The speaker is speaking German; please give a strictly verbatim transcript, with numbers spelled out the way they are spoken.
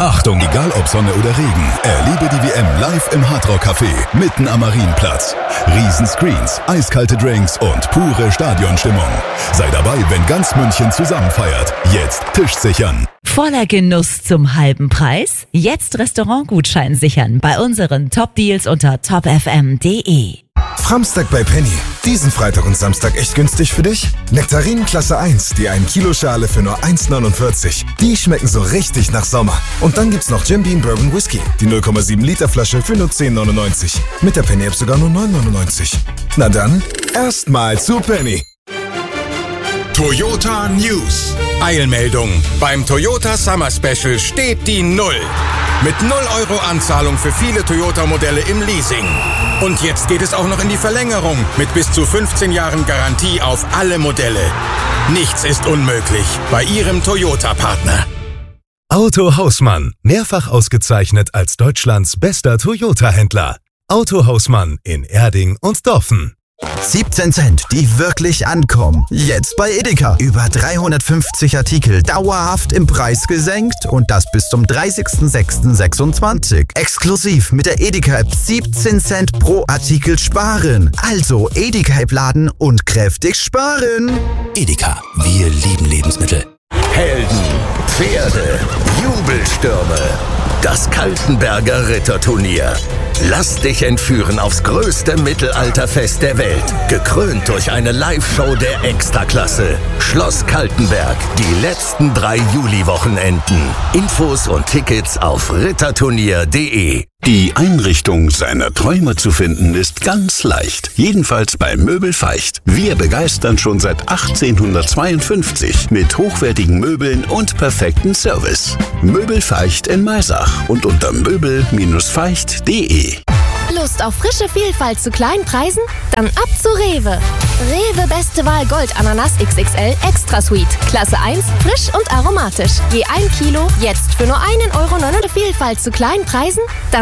Achtung, egal ob Sonne oder Regen, erlebe die W M live im Hardrock Café, mitten am Marienplatz. Riesenscreens, eiskalte Drinks und pure Stadionstimmung. Sei dabei, wenn ganz München zusammen feiert. Jetzt Tisch sichern. Voller Genuss zum halben Preis? Jetzt Restaurantgutschein sichern bei unseren Top-Deals unter top f m punkt d e. Framstag bei Penny. Diesen Freitag und Samstag echt günstig für dich? Nektarinen Klasse eins, die ein Kilo Schale für nur eins neunundvierzig. Die schmecken so richtig nach Sommer. Und dann gibt's noch Jim Beam Bourbon Whisky, die null Komma sieben Liter Flasche für nur zehn neunundneunzig. Mit der Penny App sogar nur neun neunundneunzig. Na dann, erstmal zu Penny. Toyota News. Eilmeldung. Beim Toyota Summer Special steht die Null. Mit null Euro Anzahlung für viele Toyota-Modelle im Leasing. Und jetzt geht es auch noch in die Verlängerung mit bis zu fünfzehn Jahren Garantie auf alle Modelle. Nichts ist unmöglich bei Ihrem Toyota-Partner. Auto Hausmann. Mehrfach ausgezeichnet als Deutschlands bester Toyota-Händler. Auto Hausmann in Erding und Dorfen. siebzehn Cent, die wirklich ankommen. Jetzt bei Edeka. Über dreihundertfünfzig Artikel dauerhaft im Preis gesenkt und das bis zum dreißigsten sechsten sechsundzwanzig. Exklusiv mit der Edeka-App siebzehn Cent pro Artikel sparen. Also Edeka-App laden und kräftig sparen. Edeka, wir lieben Lebensmittel. Helden, Pferde, Jubelstürme. Das Kaltenberger Ritterturnier. Lass dich entführen aufs größte Mittelalterfest der Welt. Gekrönt durch eine Live-Show der Extraklasse. Schloss Kaltenberg. Die letzten drei Juli-Wochenenden. Infos und Tickets auf ritterturnier punkt d e. Die Einrichtung seiner Träume zu finden ist ganz leicht. Jedenfalls bei Möbel Feicht. Wir begeistern schon seit achtzehnhundertzweiundfünfzig mit hochwertigen Möbeln und perfekten Service. Möbel Feicht in Maisach und unter möbel Bindestrich feicht punkt d e. Lust auf frische Vielfalt zu kleinen Preisen? Dann ab zu Rewe. Rewe Beste Wahl Gold Ananas X X L Extra Sweet. Klasse eins, frisch und aromatisch. Je ein Kilo, jetzt für nur einen Euro neunundneunzig. Vielfalt zu kleinen Preisen? Dann